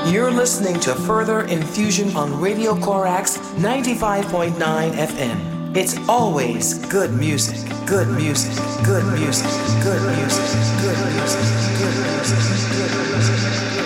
You're listening to Further Infusion on Radio Corax 95.9 FM. It's always good music, good music, good music, good music.